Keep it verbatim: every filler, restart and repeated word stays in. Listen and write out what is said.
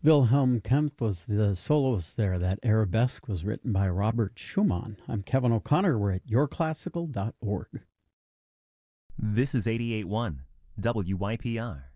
Wilhelm Kempf was the soloist there. That arabesque was written by Robert Schumann. I'm Kevin O'Connor. We're at your classical dot org. This is eighty-eight point one W Y P R.